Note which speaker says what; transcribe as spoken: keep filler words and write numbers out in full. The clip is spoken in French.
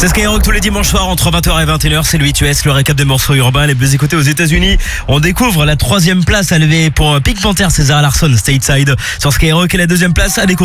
Speaker 1: C'est Skyrock tous les dimanches soirs entre vingt heures et vingt et une heures. C'est le huit U S, le récap des morceaux urbains les plus écoutés aux États-Unis. On découvre la troisième place à lever pour Pink Panther, César Larson, Stateside sur Skyrock, et la deuxième place à découvrir